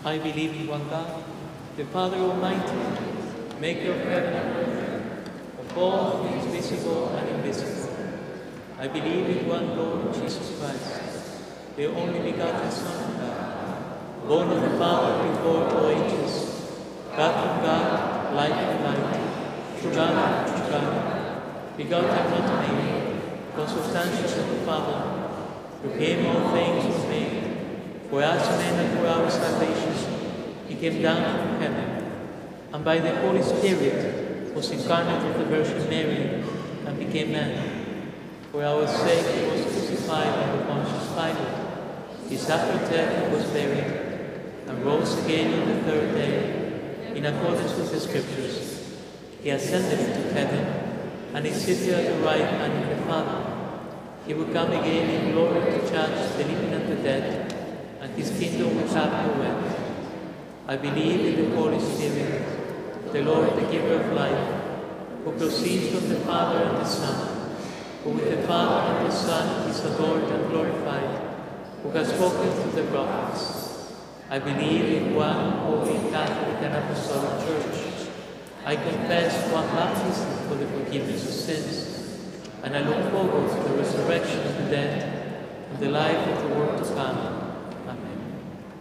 I believe in one God, the Father Almighty, maker of heaven and earth, of all things visible and invisible. I believe in one Lord Jesus Christ, the only begotten Son of God, born of the Father before all ages, God from God, light of light, true God of true God, begotten not made, consubstantial of the Father, through him all things were made. For us men and for our salvation, he came down from heaven, and by the Holy Spirit was incarnate of the Virgin Mary, and became man. For our sake he was crucified under Pontius Pilate. He suffered death and was buried, and rose again on the third day, in accordance with the Scriptures. He ascended into heaven, and is seated at the right hand of the Father. He will come again in glory to judge the living and the dead, and his kingdom will have no end. I believe in the Holy Spirit, the Lord, the giver of life, who proceeds from the Father and the Son, who with the Father and the Son is adored and glorified, who has spoken through the prophets. I believe in one holy Catholic and Apostolic Church. I confess one baptism for the forgiveness of sins, and I look forward to the resurrection of the dead and the life of the world to come. Amen.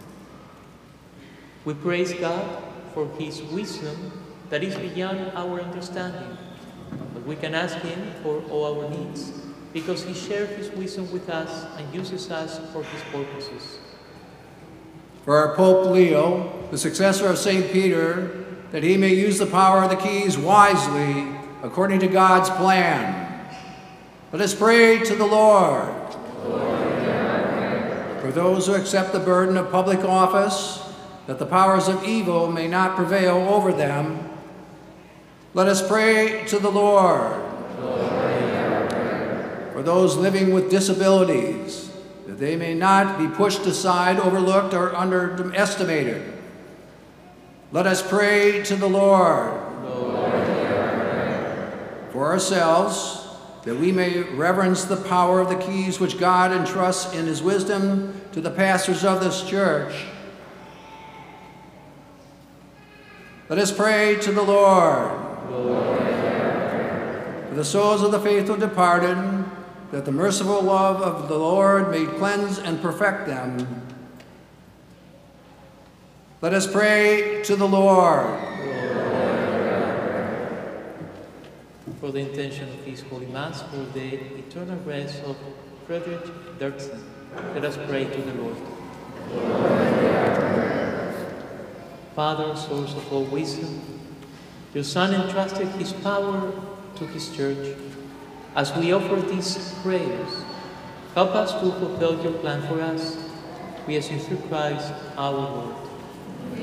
We praise God for his wisdom that is beyond our understanding. But we can ask him for all our needs, because he shares his wisdom with us and uses us for his purposes. For our Pope Leo, the successor of St. Peter, that he may use the power of the keys wisely according to God's plan. Let us pray to the Lord. For those who accept the burden of public office, that the powers of evil may not prevail over them, let us pray to the Lord. For those living with disabilities, that they may not be pushed aside, overlooked, or underestimated, let us pray to the Lord. For ourselves, that we may reverence the power of the keys which God entrusts in his wisdom to the pastors of this church, let us pray to the Lord. For the souls of the faithful departed, that the merciful love of the Lord may cleanse and perfect them, let us pray to the Lord. For the intention of this Holy Mass, for the eternal rest of Frederick Dirksen, let us pray to the Lord. Father, source of all wisdom, your Son entrusted his power to his church. As we offer these prayers, help us to fulfill your plan for us. We ask you through Christ our Lord.